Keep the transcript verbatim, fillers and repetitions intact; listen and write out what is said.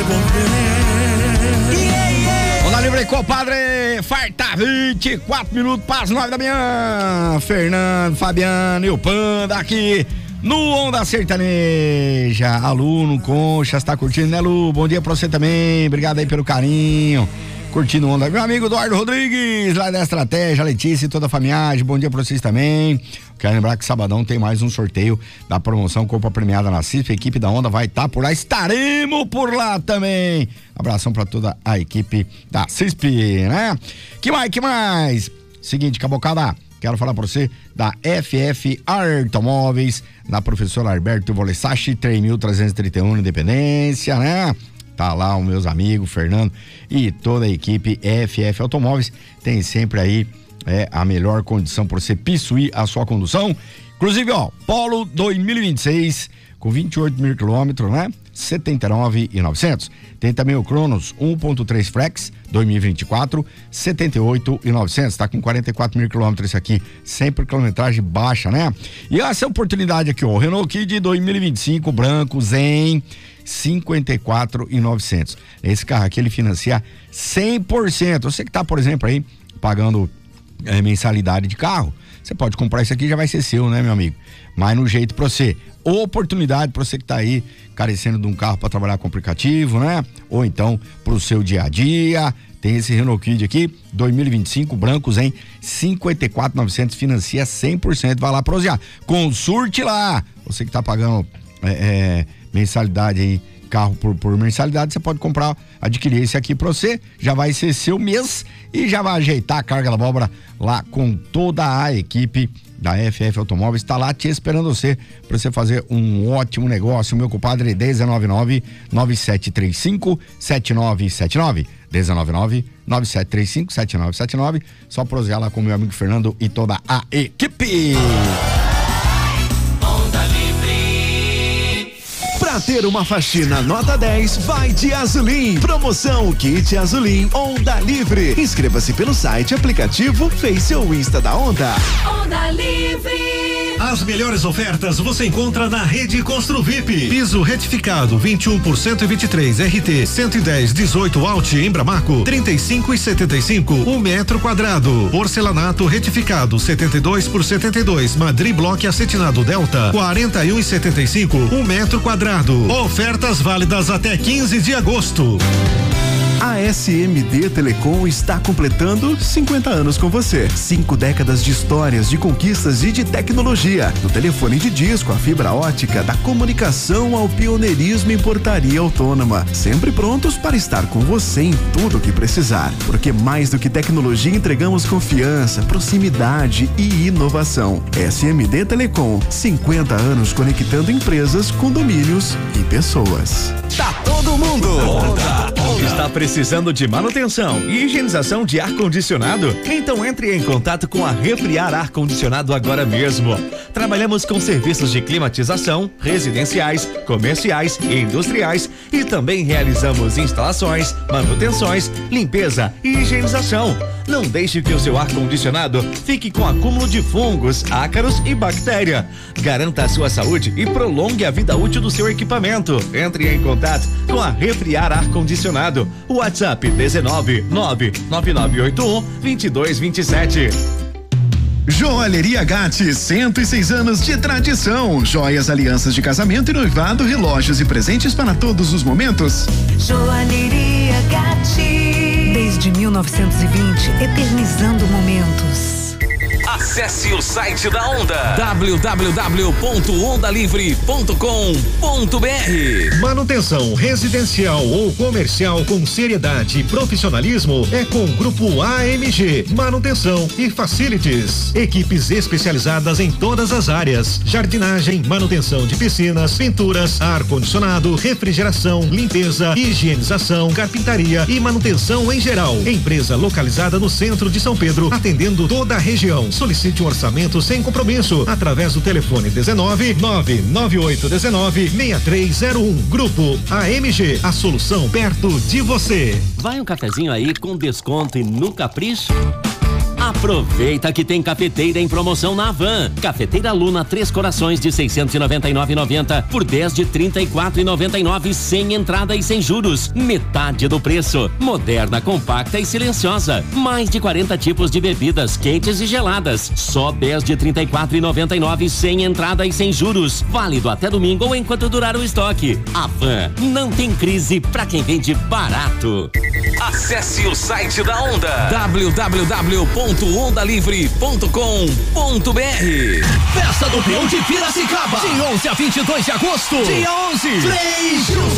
Onda Livre, compadre, farta vinte e quatro minutos para as nove da manhã. Fernando, Fabiano e o Panda aqui no Onda Sertaneja. Aluno Concha, está curtindo, né, Lu? Bom dia pra você também, obrigado aí pelo carinho. Curtindo Onda. Meu amigo Eduardo Rodrigues, lá da Estratégia, Letícia e toda a família, bom dia pra vocês também. Quero lembrar que sabadão tem mais um sorteio da promoção Copa Premiada na C I S P. A equipe da Onda vai estar tá por lá, estaremos por lá também. Abração pra toda a equipe da C I S P, né? Que mais, que mais? Seguinte, cabocada, quero falar pra você da F F Automóveis, da professora Alberto Volessachi, três mil trezentos e trinta e um, Independência, né? Tá lá os meus amigos, Fernando e toda a equipe F F Automóveis, tem sempre aí é, a melhor condição para você pissuir a sua condução. Inclusive, ó, Polo dois mil e vinte e seis, com vinte e oito mil quilômetros, né? setenta e nove mil e novecentos. Tem também o Cronos um ponto três Flex dois mil e vinte e quatro, setenta e oito mil e novecentos. Tá com quarenta e quatro mil quilômetros esse aqui, sempre quilometragem baixa, né? E essa oportunidade aqui, ó, o Renault Kwid dois mil e vinte e cinco, branco, Zen, cinquenta e quatro mil e novecentos. Esse carro aqui ele financia cem por cento. Você que tá, por exemplo, aí pagando é, mensalidade de carro, você pode comprar isso aqui, já vai ser seu, né, meu amigo? Mas no jeito pra você. Oportunidade pra você que tá aí carecendo de um carro pra trabalhar com aplicativo, né? Ou então pro seu dia a dia. Tem esse Renault Kwid aqui, dois mil e vinte e cinco, brancos em cinquenta e quatro mil e novecentos, financia cem por cento. Vai lá prosear. Consulte lá. Você que tá pagando é, é, mensalidade aí, carro por, por mensalidade, você pode comprar, adquirir esse aqui pra você, já vai ser seu mês e já vai ajeitar a carga da abóbora lá com toda a equipe da F F Automóveis, tá lá te esperando você, pra você fazer um ótimo negócio, meu compadre. Dez nove nove, nove sete três cinco, sete nove sete nove, dez nove nove, nove sete três cinco, sete nove sete nove, só prosear lá com o meu amigo Fernando e toda a equipe. Pra ter uma faxina nota dez, vai de Azulim. Promoção Kit Azulim Onda Livre. Inscreva-se pelo site, aplicativo, Face ou Insta da Onda. Onda Livre. As melhores ofertas você encontra na Rede Construvip. Piso retificado vinte e um por cento e vinte e três, R T cento e dez, dezoito Alt Embramaco, trinta e cinco e setenta e cinco, um metro quadrado. Porcelanato retificado setenta e dois por setenta e dois, Madri Block acetinado Delta, quarenta e um e setenta e cinco, um metro quadrado. Ofertas válidas até quinze de agosto. A S M D Telecom está completando cinquenta anos com você. Cinco décadas de histórias, de conquistas e de tecnologia. Do telefone de disco à fibra ótica, da comunicação ao pioneirismo em portaria autônoma. Sempre prontos para estar com você em tudo o que precisar. Porque mais do que tecnologia, entregamos confiança, proximidade e inovação. S M D Telecom, cinquenta anos conectando empresas, condomínios e pessoas. Tá todo mundo! Onda, onda. Está precisando de manutenção e higienização de ar-condicionado? Então entre em contato com a Refriar Ar-Condicionado agora mesmo. Trabalhamos com serviços de climatização, residenciais, comerciais e industriais e também realizamos instalações, manutenções, limpeza e higienização. Não deixe que o seu ar-condicionado fique com acúmulo de fungos, ácaros e bactéria. Garanta a sua saúde e prolongue a vida útil do seu equipamento. Entre em contato com a Refriar Ar-Condicionado. WhatsApp dezenove, nove nove nove oito um, dois dois dois sete. Joalheria Gatti, cento e seis anos de tradição. Joias, alianças de casamento e noivado, relógios e presentes para todos os momentos. Joalheria Gatti. Desde mil novecentos e vinte, eternizando momentos. Acesse o site da Onda, w w w ponto onda livre ponto com ponto b r. Manutenção residencial ou comercial com seriedade e profissionalismo é com o Grupo A M G Manutenção e Facilities. Equipes especializadas em todas as áreas: jardinagem, manutenção de piscinas, pinturas, ar-condicionado, refrigeração, limpeza, higienização, carpintaria e manutenção em geral. Empresa localizada no centro de São Pedro, atendendo toda a região. Solicite um orçamento sem compromisso através do telefone dezenove, nove nove oito dezenove, seis três zero um. Grupo A M G, a solução perto de você. Vai um cafezinho aí com desconto e no capricho? Aproveita que tem cafeteira em promoção na Havan. Cafeteira Luna Três Corações de seiscentos e noventa e nove reais e noventa centavos por dez de trinta e quatro reais e noventa e nove centavos sem entrada e sem juros. Metade do preço. Moderna, compacta e silenciosa. Mais de quarenta tipos de bebidas quentes e geladas. Só dez de trinta e quatro reais e noventa e nove centavos sem entrada e sem juros. Válido até domingo ou enquanto durar o estoque. Havan, não tem crise pra quem vende barato. Acesse o site da Onda, w w w ponto onda livre ponto com ponto b r. Festa do Peão de Piracicaba, de onze a vinte e dois de agosto. Dia onze, Frei Gilson